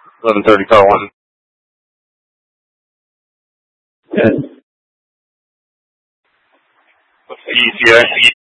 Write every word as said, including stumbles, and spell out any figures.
eleven thirty, car one. Good. What's the E T A?